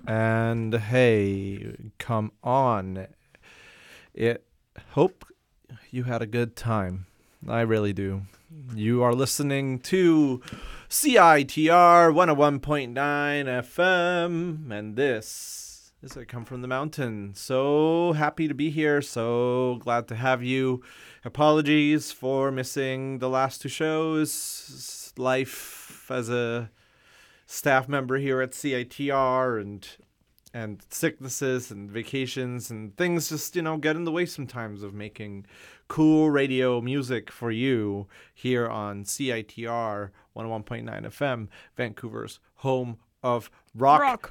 And hey, come on. Hope you had a good time. I really do. You are listening to CITR 101.9 FM, and this is I Come From the Mountain. So happy to be here. So glad to have you. Apologies for missing the last two shows. Life as a staff member here at CITR and sicknesses and vacations and things just, get in the way sometimes of making cool radio music for you here on CITR 101.9 FM, Vancouver's home of rock.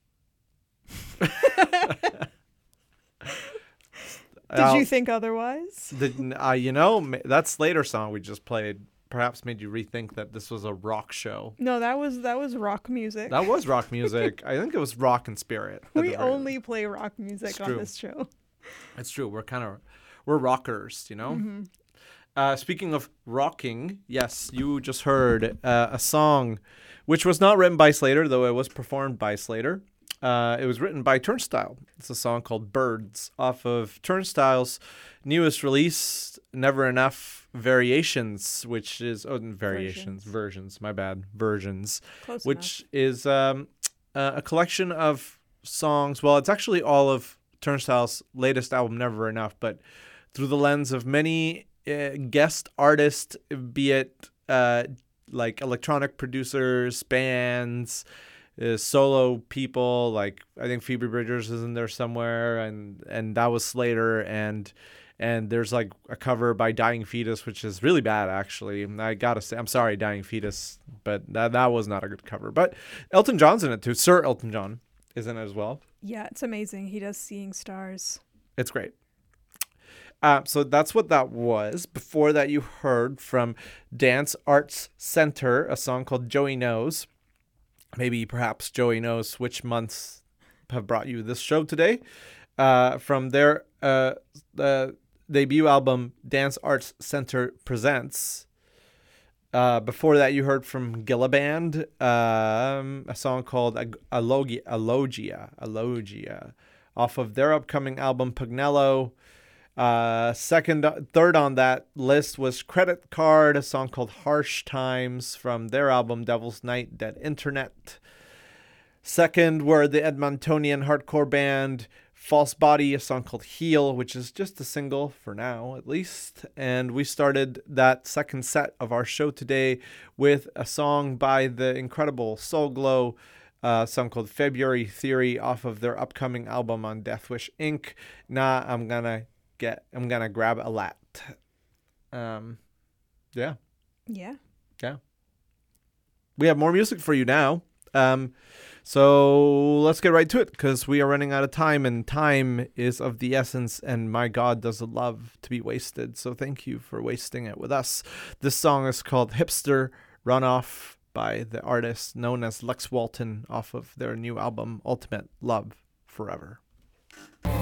Did you think otherwise? That Slater song we just played perhaps made you rethink that this was a rock show. No, that was rock music. That was rock music. I think it was rock and spirit. We only play rock music on this show. It's true. We're rockers, Mm-hmm. Speaking of rocking, yes, you just heard a song which was not written by Slater, though it was performed by Slater. It was written by Turnstile. It's a song called Birds off of Turnstile's newest release, Never Enough Variations, which is versions, my bad, versions, Close which enough. is a collection of songs. Well, it's actually all of Turnstile's latest album, Never Enough, but through the lens of many guest artists, be it like electronic producers, bands, solo people. Like I think Phoebe Bridgers is in there somewhere, and that was Slater, and there's like a cover by Dying Fetus, which is really bad actually. I gotta say, I'm sorry, Dying Fetus, but that was not a good cover. But Elton John's in it too. Sir Elton John is in it as well. Yeah, it's amazing. He does Seeing Stars. It's great. So that's what that was. Before that, you heard from Dance Arts Center, a song called Joey Knows. Maybe perhaps Joey knows which months have brought you this show today. From their debut album, Dance Arts Center Presents. Before that, you heard from Gilliband, a song called Alogia, off of their upcoming album, Pugnello. Third on that list was Credit Card, a song called Harsh Times from their album Devil's Night, Dead Internet. Second were the Edmontonian hardcore band False Body, a song called Heal, which is just a single for now, at least. And we started that second set of our show today with a song by the incredible Soul Glow, a song called February Theory off of their upcoming album on Deathwish Inc. I'm gonna grab a lat. Yeah. We have more music for you now. So let's get right to it, because we are running out of time, and time is of the essence, and my God doesn't love to be wasted. So thank you for wasting it with us. This song is called Hipster Runoff by the artist known as Lex Walton off of their new album, Ultimate Love Forever.